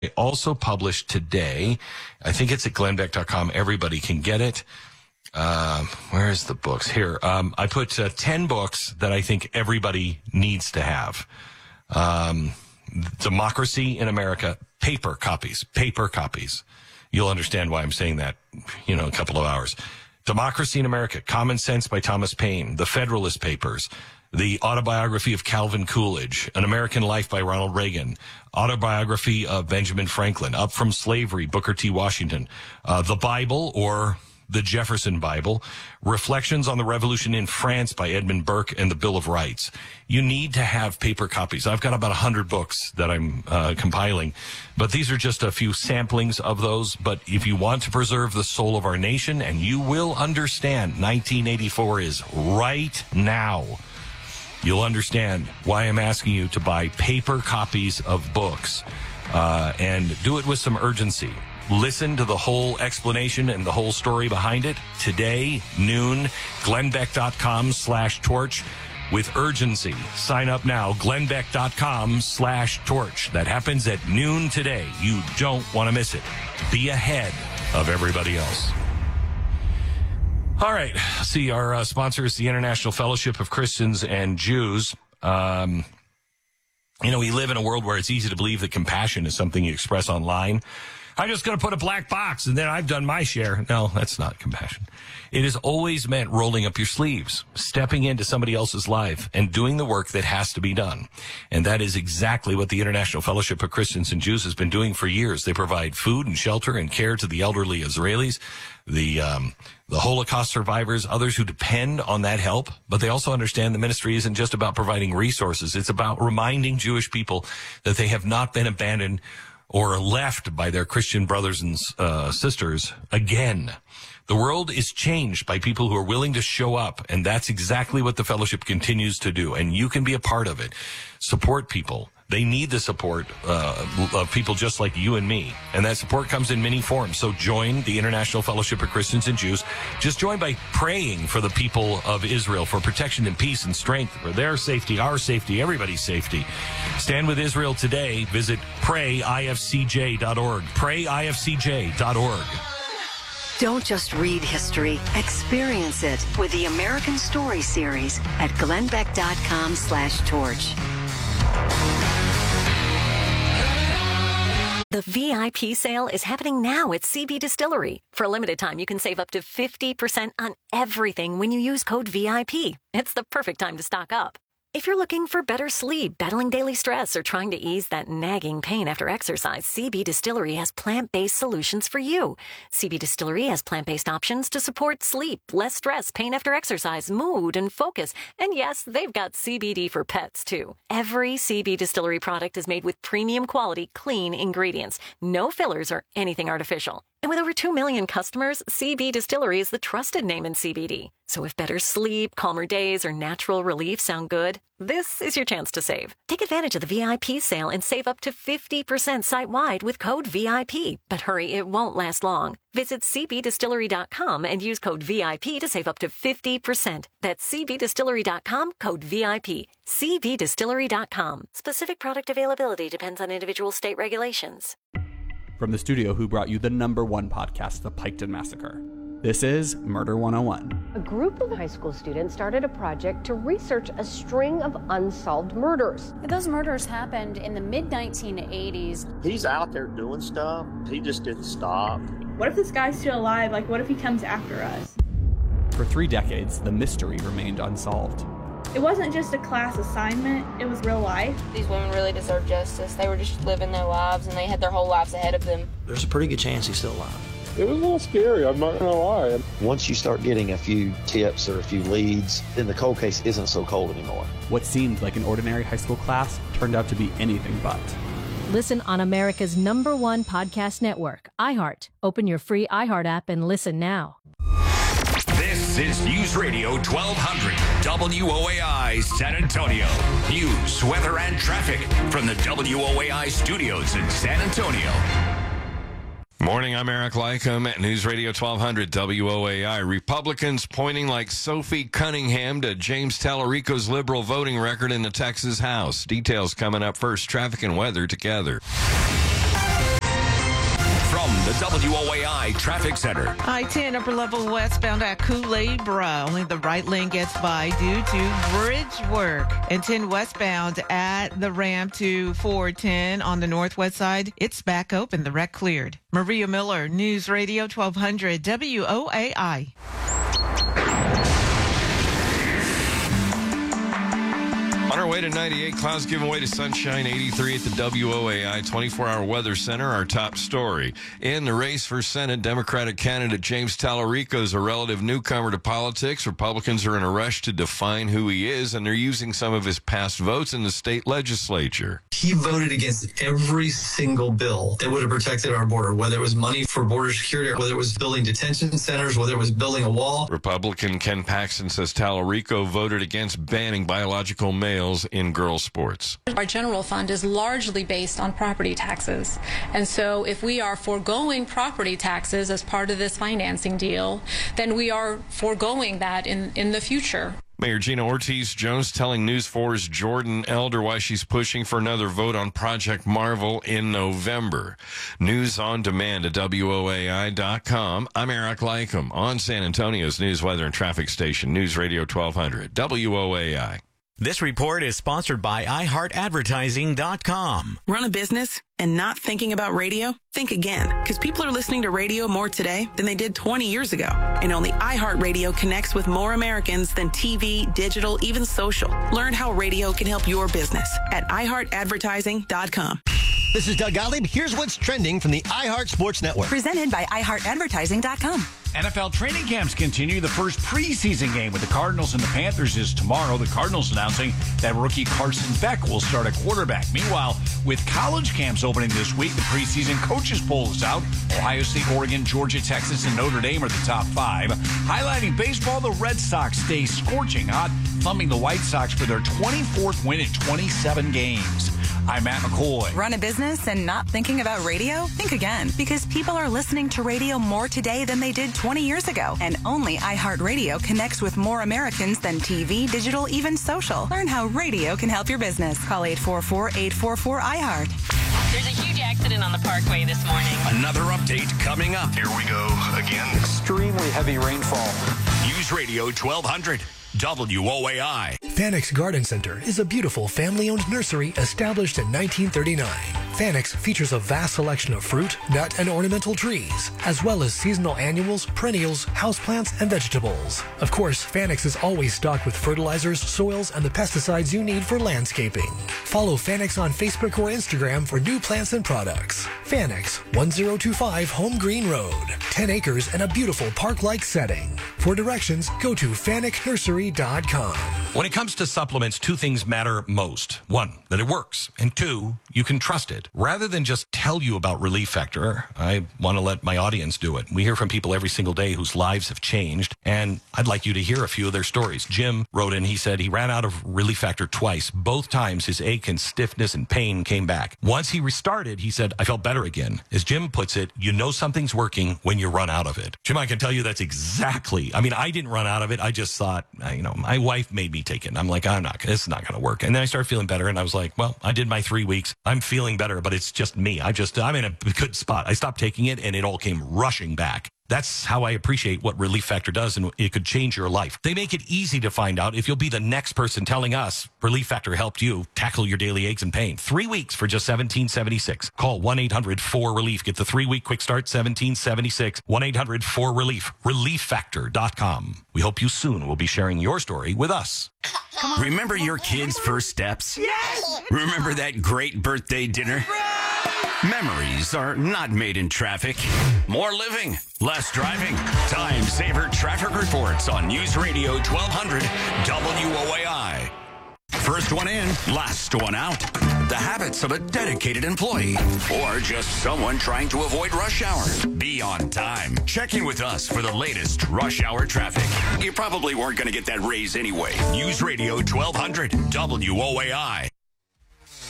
also published today. I think it's at glennbeck.com. Everybody can get it. Where is the books? Here. I put 10 books that I think everybody needs to have. Democracy in America, paper copies. You'll understand why I'm saying that, in a couple of hours. Democracy in America, Common Sense by Thomas Paine, The Federalist Papers, The Autobiography of Calvin Coolidge, An American Life by Ronald Reagan, Autobiography of Benjamin Franklin, Up from Slavery, Booker T. Washington, The Bible or The Jefferson Bible, Reflections on the Revolution in France by Edmund Burke, and The Bill of Rights. You need to have paper copies. I've got about 100 books that I'm compiling, but these are just a few samplings of those. But if you want to preserve the soul of our nation, and you will understand 1984 is right now, you'll understand why I'm asking you to buy paper copies of books, and do it with some urgency. Listen to the whole explanation and the whole story behind it today, noon, glennbeck.com/torch with urgency. Sign up now, glennbeck.com/torch. That happens at noon today. You don't want to miss it. Be ahead of everybody else. All right. See, our sponsor is the International Fellowship of Christians and Jews. We live in a world where it's easy to believe that compassion is something you express online. I'm just going to put a black box and then I've done my share. No, that's not compassion. It has always meant rolling up your sleeves, stepping into somebody else's life and doing the work that has to be done. And that is exactly what the International Fellowship of Christians and Jews has been doing for years. They provide food and shelter and care to the elderly Israelis, the Holocaust survivors, others who depend on that help. But they also understand the ministry isn't just about providing resources. It's about reminding Jewish people that they have not been abandoned or left by their Christian brothers and sisters again. The world is changed by people who are willing to show up, and that's exactly what the fellowship continues to do, and you can be a part of it. Support people. They need the support of people just like you and me, and that support comes in many forms. So join the International Fellowship of Christians and Jews. Just join by praying for the people of Israel, for protection and peace and strength, for their safety, our safety, everybody's safety. Stand with Israel today. Visit prayifcj.org. Prayifcj.org. Don't just read history, experience it with the American Story Series at glennbeck.com/torch. The VIP sale is happening now at CB Distillery. For a limited time, you can save up to 50% on everything when you use code VIP. It's the perfect time to stock up. If you're looking for better sleep, battling daily stress, or trying to ease that nagging pain after exercise, CB Distillery has plant-based solutions for you. CB Distillery has plant-based options to support sleep, less stress, pain after exercise, mood, and focus. And yes, they've got CBD for pets, too. Every CB Distillery product is made with premium quality, clean ingredients. No fillers or anything artificial. And with over 2 million customers, CB Distillery is the trusted name in CBD. So if better sleep, calmer days, or natural relief sound good, this is your chance to save. Take advantage of the VIP sale and save up to 50% site-wide with code VIP. But hurry, it won't last long. Visit cbdistillery.com and use code VIP to save up to 50%. That's cbdistillery.com, code VIP. cbdistillery.com. Specific product availability depends on individual state regulations. From the studio who brought you the #1 podcast, The Piketon Massacre. This is Murder 101. A group of high school students started a project to research a string of unsolved murders. Those murders happened in the mid-1980s. He's out there doing stuff. He just didn't stop. What if this guy's still alive? What if he comes after us? For 3 decades, the mystery remained unsolved. It wasn't just a class assignment, it was real life. These women really deserve justice. They were just living their lives, and they had their whole lives ahead of them. There's a pretty good chance he's still alive. It was a little scary, I'm not going to lie. Once you start getting a few tips or a few leads, then the cold case isn't so cold anymore. What seemed like an ordinary high school class turned out to be anything but. Listen on America's #1 podcast network, iHeart. Open your free iHeart app and listen now. This is News Radio 1200 WOAI San Antonio. News, weather, and traffic from the WOAI studios in San Antonio. Morning, I'm Eric Lycum at News Radio 1200 WOAI. Republicans pointing like Sophie Cunningham to James Tallarico's liberal voting record in the Texas House. Details coming up first. Traffic and weather together. WOAI Traffic Center. I-10 upper level westbound at Kool-Aid Bra. Only the right lane gets by due to bridge work. And 10 westbound at the ramp to 410 on the northwest side. It's back open. The wreck cleared. Maria Miller, News Radio 1200 WOAI. On our way to 98, clouds giving way to sunshine, 83 at the WOAI 24-hour weather center. Our top story. In the race for Senate, Democratic candidate James Tallarico is a relative newcomer to politics. Republicans are in a rush to define who he is, and they're using some of his past votes in the state legislature. He voted against every single bill that would have protected our border, whether it was money for border security, whether it was building detention centers, whether it was building a wall. Republican Ken Paxton says Tallarico voted against banning biological males in girls' sports. Our general fund is largely based on property taxes. And so if we are foregoing property taxes as part of this financing deal, then we are foregoing that in the future. Mayor Gina Ortiz-Jones telling News 4's Jordan Elder why she's pushing for another vote on Project Marvel in November. News on demand at WOAI.com. I'm Eric Lycum on San Antonio's news, weather, and traffic station, News Radio 1200, WOAI. This report is sponsored by iHeartAdvertising.com. Run a business and not thinking about radio? Think again, because people are listening to radio more today than they did 20 years ago. And only iHeartRadio connects with more Americans than TV, digital, even social. Learn how radio can help your business at iHeartAdvertising.com. This is Doug Gottlieb. Here's what's trending from the iHeart Sports Network. Presented by iHeartAdvertising.com. NFL training camps continue. The first preseason game with the Cardinals and the Panthers is tomorrow. The Cardinals announcing that rookie Carson Beck will start at quarterback. Meanwhile, with college camps opening this week, the preseason coaches poll is out. Ohio State, Oregon, Georgia, Texas, and Notre Dame are the top 5. Highlighting baseball, the Red Sox stay scorching hot, thumping the White Sox for their 24th win in 27 games. I'm Matt McCoy. Run a business and not thinking about radio? Think again, because people are listening to radio more today than they did 20 years ago. And only iHeartRadio connects with more Americans than TV, digital, even social. Learn how radio can help your business. Call 844-844-iHeart. There's a huge accident on the Parkway this morning. Another update coming up. Here we go again. Extremely heavy rainfall. News Radio 1200. WOAI. Fanix Garden Center is a beautiful family-owned nursery established in 1939. Fanix features a vast selection of fruit, nut, and ornamental trees, as well as seasonal annuals, perennials, houseplants, and vegetables. Of course, Fanix is always stocked with fertilizers, soils, and the pesticides you need for landscaping. Follow Fanix on Facebook or Instagram for new plants and products. Fanix, 1025 Home Green Road. 10 acres and a beautiful park-like setting. For directions, go to FanixNursery.com. When it comes to supplements, 2 things matter most. 1, that it works. And 2, you can trust it. Rather than just tell you about Relief Factor, I want to let my audience do it. We hear from people every single day whose lives have changed, and I'd like you to hear a few of their stories. Jim wrote in, he said he ran out of Relief Factor twice. Both times his ache and stiffness and pain came back. Once he restarted, he said, I felt better again. As Jim puts it, you know something's working when you run out of it. Jim, I can tell you that's exactly, I didn't run out of it. I just thought, my wife made me take it. And I'm like, this is not going to work. And then I started feeling better, and I was like, well, I did my 3 weeks. I'm feeling better, but it's just me. I'm in a good spot. I stopped taking it, and it all came rushing back. That's how I appreciate what Relief Factor does, and it could change your life. They make it easy to find out if you'll be the next person telling us Relief Factor helped you tackle your daily aches and pain. 3 weeks for just $17.76. Call 1-800-4RELIEF. Get the 3-week quick start, $17.76. 1-800-4RELIEF. ReliefFactor.com. We hope you soon will be sharing your story with us. Remember your kids' first steps? Yes! Remember that great birthday dinner? Memories are not made in traffic. More living, less driving. Time saver traffic reports on News Radio 1200 WOAI. First one in, last one out. The habits of a dedicated employee or just someone trying to avoid rush hour. Be on time. Check in with us for the latest rush hour traffic. You probably weren't going to get that raise anyway. News Radio 1200 WOAI.